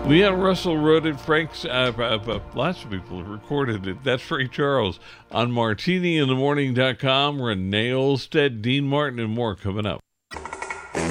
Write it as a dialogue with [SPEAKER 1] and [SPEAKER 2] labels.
[SPEAKER 1] Leon Russell wrote it. Lots of people have recorded it. That's Ray Charles on MartiniInTheMorning.com. Renee Olstead, Dean Martin, and more coming up.